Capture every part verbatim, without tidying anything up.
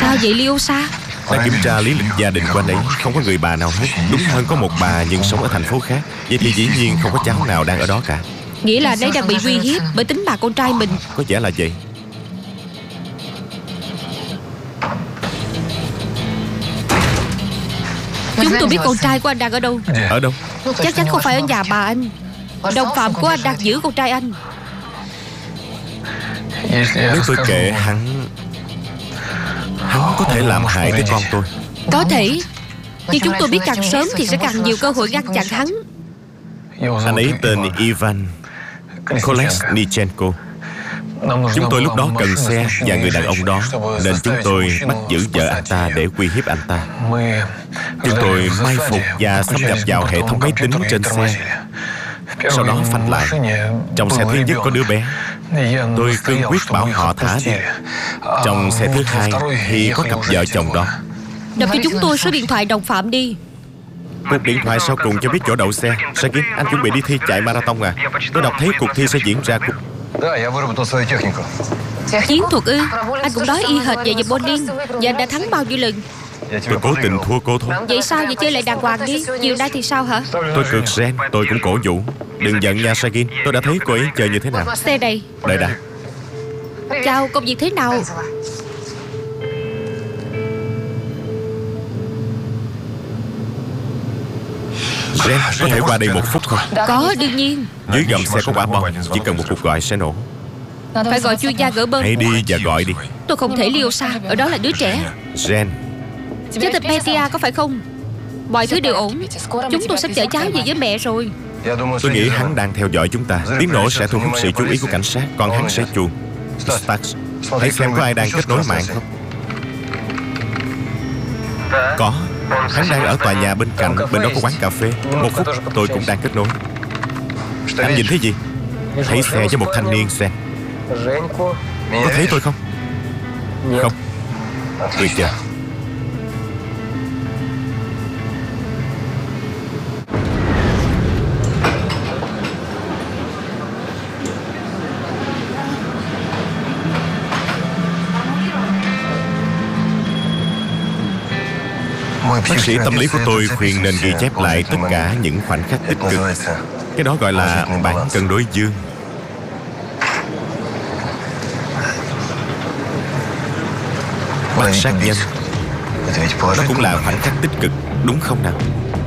Sao vậy Liosa? Đã kiểm tra lý lịch gia đình của anh ấy, không có người bà nào hết. Đúng hơn có một bà nhưng sống ở thành phố khác. Vậy thì dĩ nhiên không có cháu nào đang ở đó cả. Nghĩa là anh ấy đang bị uy hiếp bởi tính mạng con trai mình. Có vẻ là vậy. Chúng tôi biết con trai của anh đang ở đâu. Ở đâu? Chắc chắn không phải ở nhà bà anh. Đồng phạm của anh đang giữ con trai anh. Nếu tôi kệ hắn, hắn có thể làm hại tới con tôi. Có thể. Nhưng chúng tôi biết càng sớm thì sẽ càng nhiều cơ hội ngăn chặn hắn. Anh ấy tên Ivan Kolesnichenko. Chúng tôi lúc đó cần xe và người đàn ông đó, nên chúng tôi bắt giữ vợ anh ta để uy hiếp anh ta. Chúng tôi mai phục và xâm nhập vào hệ thống máy tính trên xe, sau đó phanh lại. Trong xe thứ nhất có đứa bé, tôi cương quyết bảo họ thả đi. Trong xe thứ hai thì có cặp vợ chồng đó. Đọc cho chúng tôi số điện thoại đồng phạm đi. Cuộc điện thoại sau cùng cho biết chỗ đậu xe. Sakin, anh chuẩn bị đi thi chạy marathon à? Tôi đọc thấy cuộc thi sẽ diễn ra cuộc... Chiến thuật ư? Anh cũng nói y hệt vậy về Bonin. Và anh đã thắng bao nhiêu lần? Tôi cố tình thua cô thôi. Vậy sao? Vậy chơi lại đàng hoàng đi. Chiều nay thì sao hả? Tôi cược Ren, tôi cũng cổ vũ. Đừng giận nha Sakin, tôi đã thấy cô ấy chơi như thế nào. Xe này. Đợi đã. Chào, công việc thế nào? Ren, có thể qua đây một phút không? Có, đương nhiên. Dưới gầm xe có quả bom, chỉ cần một cuộc gọi sẽ nổ. Phải gọi chuyên gia gỡ bơm. Hãy đi và gọi đi. Tôi không thể Liosa, ở đó là đứa trẻ. Ren, Chết thịt Petia có phải không? Mọi thứ đều ổn. Chúng tôi sắp chở cháu về với mẹ rồi. tôi nghĩ hắn đang theo dõi chúng ta. Tiếng nổ sẽ thu hút sự chú ý của cảnh sát, còn hắn sẽ chuồn. Stax, hãy xem có ai đang kết nối mạng không. Có. Hắn đang ở tòa nhà bên cạnh. Bên đó có quán cà phê. Một phút, tôi cũng đang kết nối. Anh nhìn thấy gì? Thấy xe với một thanh niên xem. Có thấy tôi không? Không. Tuyệt vời. Bác sĩ tâm lý của tôi khuyên nên ghi chép lại tất cả những khoảnh khắc tích cực. Cái đó gọi là bản cân đối dương. Bắt sát nhân, đó cũng là khoảnh khắc tích cực, đúng không nào?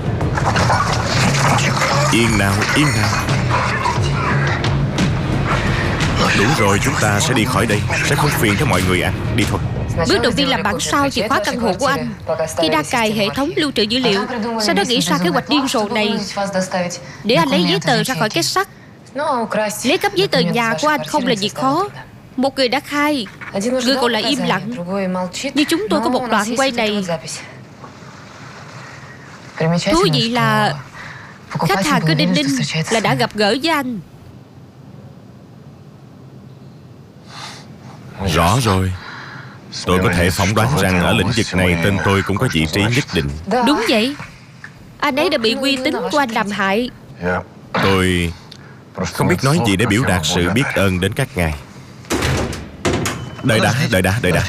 Yên nào, yên nào. Đủ rồi, chúng ta sẽ đi khỏi đây. Sẽ không phiền tới mọi người ăn. Đi thôi. Bước đầu tiên là bản sao chìa khóa căn hộ của anh. Khi đang cài hệ thống lưu trữ dữ liệu, sau đó nghĩ ra kế hoạch điên rồ này để anh lấy giấy tờ ra khỏi kết sắt. Lấy cắp giấy tờ nhà của anh không là việc khó. Một người đã khai, người còn lại im lặng. Như chúng tôi có một đoạn quay này. Thú vị là khách hàng cứ đinh đinh là đã gặp gỡ với anh. Rõ rồi. Tôi có thể phỏng đoán rằng ở lĩnh vực này tên tôi cũng có vị trí nhất định. Đúng vậy. Anh ấy đã bị uy tín của anh làm hại. Tôi không biết nói gì để biểu đạt sự biết ơn đến các ngài. Đợi đã, đợi đã, đợi đã.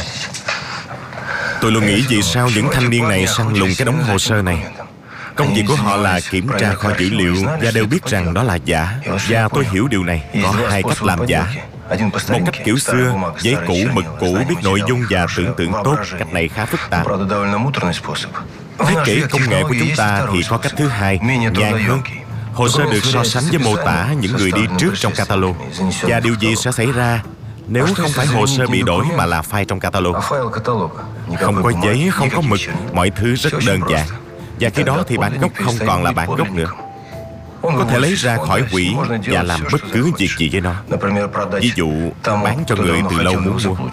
Tôi luôn nghĩ vì sao những thanh niên này săn lùng cái đống hồ sơ này. Công việc của họ là kiểm tra kho dữ liệu và đều biết rằng đó là giả. Và tôi hiểu điều này. Có hai cách làm giả. Một cách kiểu xưa, giấy cũ, mực cũ, biết nội dung và tưởng tượng tốt. Cách này khá phức tạp. Thế kỷ công nghệ của chúng ta thì có cách thứ hai, nhàn hơn. Hồ sơ được so sánh với mô tả những người đi trước trong catalog. Và điều gì sẽ xảy ra nếu không phải hồ sơ bị đổi mà là file trong catalog. Không có giấy, không có mực, mọi thứ rất đơn giản. Và khi đó thì bản gốc không còn là bản gốc nữa. Có thể lấy ra khỏi quỹ và làm bất cứ việc gì với nó. Ví dụ, bán cho người từ lâu muốn mua.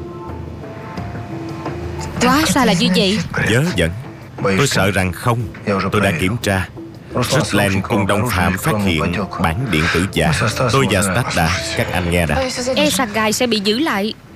Hóa ra là như vậy. Vớ vẩn. Tôi sợ rằng không. Tôi đã kiểm tra. Rutland cùng đồng phạm phát hiện bản điện tử giả. Tôi và Stat đã. Các anh nghe đã. E rằng ngài sẽ bị giữ lại.